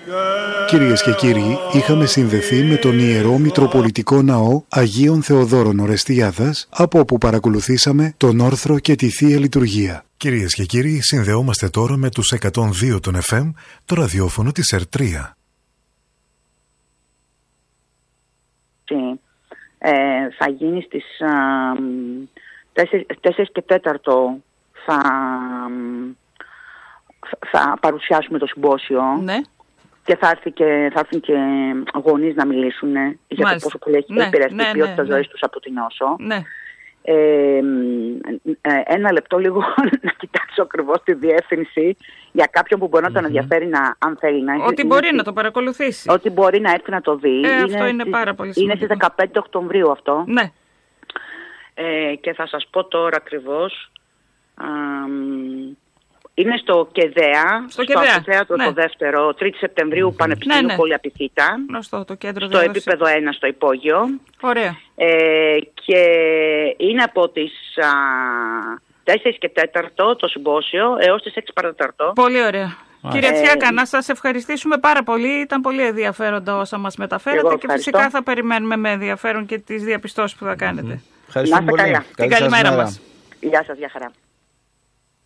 Κυρίες και κύριοι, είχαμε συνδεθεί με τον Ιερό Μητροπολιτικό Ναό Αγίων Θεοδόρων Ορεστιάδας, από όπου παρακολουθήσαμε τον όρθρο και τη Θεία Λειτουργία. Κυρίες και κύριοι, συνδεόμαστε τώρα με τους 102 των FM, το ραδιόφωνο της ΕΡΤ3. Θα γίνει στις 4 και 4 θα παρουσιάσουμε το συμπόσιο. Ναι. Και θα έρθουν και γονείς να μιλήσουν για το πόσο πολύ έχει επηρεαστεί η ποιότητα ζωής τους από την νόσο. Ναι. Ένα λεπτό λίγο να κοιτάξω ακριβώς τη διεύθυνση για κάποιον που μπορεί να τον ενδιαφέρει, αν θέλει να... Ότι μπορεί να το παρακολουθήσει. Ότι μπορεί να έρθει να το δει. Αυτό είναι πάρα πολύ σημαντικό. Είναι στις 15 Οκτωβρίου αυτό. Ναι. Και θα σας πω τώρα ακριβώς... Είναι στο ΚΕΔΕΑ, στο Αμφιθέατρο το δεύτερο, 3 Σεπτεμβρίου, Πανεπιστήμιο Πολυαπηθήτα. Το κέντρο στο επίπεδο 1 στο υπόγειο. Ωραία. Και είναι από τις 4 και 4 το συμπόσιο έως τις 6 παρατέταρτο. Πολύ ωραία. Κυρία Τσιάκα, να σας ευχαριστήσουμε πάρα πολύ. Ήταν πολύ ενδιαφέροντα όσα μας μεταφέρατε και φυσικά θα περιμένουμε με ενδιαφέρον και τις διαπιστώσεις που θα κάνετε. Ευχαριστούμε πολύ. Την καλημέρα μας. Γεια σας, γεια χαρά.